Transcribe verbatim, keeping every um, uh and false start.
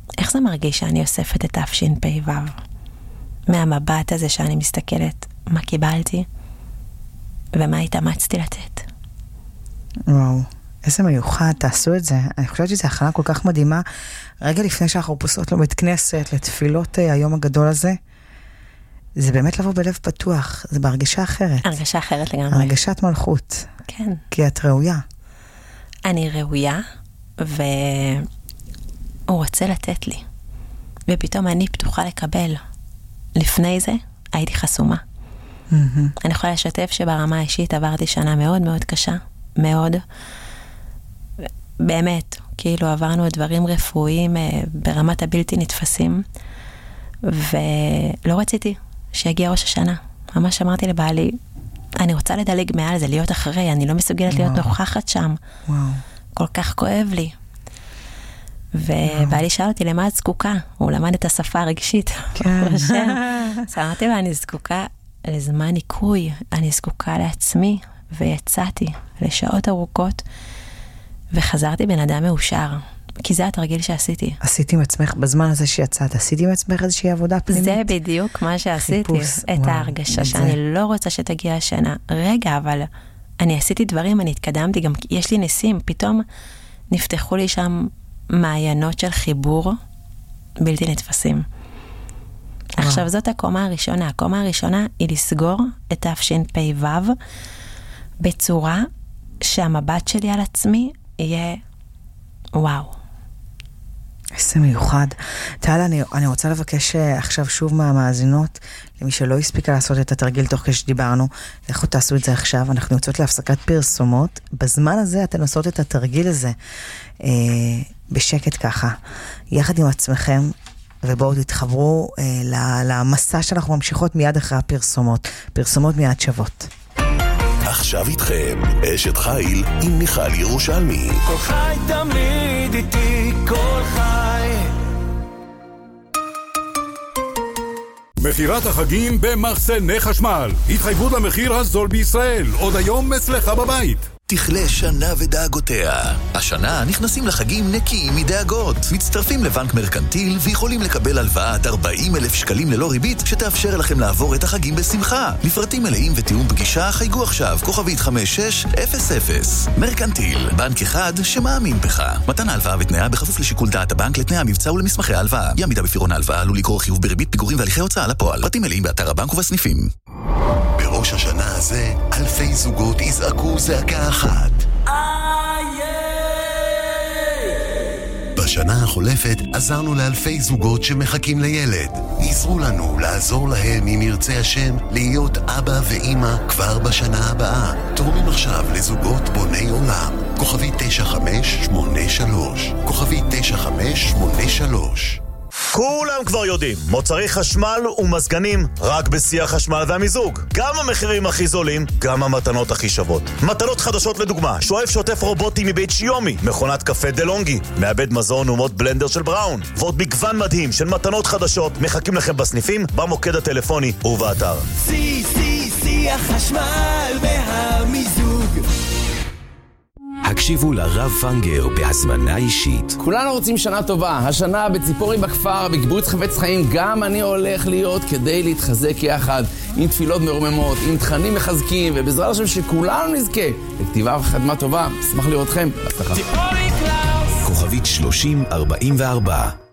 איך זה מרגיש שאני אוספת את תש"פ וו? מהמבט הזה שאני מסתכלת, מה קיבלתי ומה התאמצתי לתת. וואו, איזה מיוחד, תעשו את זה. אני חושבת שזו הכנה כל כך מדהימה. רגע לפני שאנחנו פוסעות לבית כנסת, לתפילות היום הגדול הזה, זה באמת לבוא בלב פתוח, זה בהרגשה אחרת. הרגשה אחרת לגמרי. הרגשת מלכות. כן. כי את ראויה. אני ראויה, והוא רוצה לתת לי. ופתאום אני פתוחה לקבל. לפני זה הייתי חסומה. Mm-hmm. אני יכולה לשתף שברמה האישית עברתי שנה מאוד מאוד קשה. מאוד. באמת, כאילו עברנו דברים רפואיים ברמת הבלתי נתפסים, ולא רציתי שיגיע ראש השנה. ממש אמרתי לבעלי, אני רוצה לדלג מעל זה, להיות אחרי, אני לא מסוגלת להיות נוכחת שם. וואו. כל כך כואב לי. ובעלי שאל אותי, למה את זקוקה? הוא למד את השפה הרגשית. כן. אז אמרתי לו, אני זקוקה לזמן ניקוי, אני זקוקה לעצמי, ויצאתי לשעות ארוכות, וחזרתי בן אדם מאושר. כי זה התרגיל שעשיתי. עשיתי עם עצמך, בזמן הזה שיצאת, עשיתי עם עצמך איזושהי עבודה פנימית? זה בדיוק מה שעשיתי. חיפוש, את וואו, ההרגשה את שאני זה. לא רוצה שתגיע השנה. רגע, אבל אני עשיתי דברים, אני התקדמתי, גם יש לי ניסים, פתאום נפתחו לי שם מעיינות של חיבור בלתי נתפסים. וואו. עכשיו זאת הקומה הראשונה. הקומה הראשונה היא לסגור את תש"פ וו בצורה שהמבט שלי על עצמי יהיה וואו. איזה מיוחד. טל, אני, אני רוצה לבקש עכשיו שוב מהמאזינות, למי שלא הספיקה לעשות את התרגיל תוך כשדיברנו, לכו תעשו את זה עכשיו, אנחנו יוצאות להפסקת פרסומות, בזמן הזה אתן עושות את התרגיל הזה, אה, בשקט ככה, יחד עם עצמכם, ובואו תתחברו אה, למסע שאנחנו ממשיכות מיד אחרי הפרסומות, פרסומות מיד שוות. עכשיו איתכם, אשת חיל עם מיכל ירושלמי. כל חי תמיד איתי, כל חי. מחירת החגים במחסני חשמל. התחייבות למחיר הזול בישראל. עוד היום אצלך בבית. תכלה שנה ודאגותיה. השנה נכנסים לחגים נקיים מדאגות. מצטרפים לבנק מרקנטיל ויכולים לקבל הלוואה עד ארבעים אלף שקלים ללא ריבית שתאפשר לכם לעבור את החגים בשמחה. לפרטים מלאים ותיאום פגישה חייגו עכשיו כוכבית חמש שש אפס אפס. מרקנטיל, בנק אחד שמאמין בך. מתן ההלוואה ותנאיה בכפוף לשיקול דעת הבנק לתנאי המבצע ולמסמכי ההלוואה. אי עמידה בפירעון ההלוואה עלול לגרור חיוב בריבית פיגורים והליכי הוצאה לפועל. פרטים מלאים באתר הבנק ובסניפים. בראש השנה הזה, אלפי זוגות יזעקו זעקה אחת. בשנה החולפת עזרנו לאלפי זוגות שמחכים לילד. עזרו לנו לעזור להם אם ירצה השם להיות אבא ואמא כבר בשנה הבאה. תורמים עכשיו לזוגות בוני עולם. כוכבי תשע חמש שמונה שלוש. כוכבי תשע חמש שמונה שלוש. כולם כבר יודעים, מוצרי חשמל ומזגנים רק בשיא החשמל והמיזוג. גם המחירים הכי זולים, גם המתנות הכי שוות. מתנות חדשות לדוגמה, שואף שוטף רובוטי מבית שיומי, מכונת קפה דלונגי, מעבד מזון ומוד בלנדר של בראון, ועוד מגוון מדהים של מתנות חדשות מחכים לכם בסניפים, במוקד הטלפוני ובאתר. שיא, שיא, שיא החשמל והמיזוג. הקשיבו לרב פנגר בהזמנה אישית. כולנו רוצים שנה טובה. השנה בציפורי בכפר, בקיבוץ חפץ חיים, גם אני הולך להיות כדי להתחזק יחד, עם תפילות מרוממות, עם תכנים מחזקים, ובעזרת השם שכולנו נזכה לכתיבה וחתמה טובה. אשמח לראותכם. בהצלחה. כוכבית שלושים ארבעים וארבע.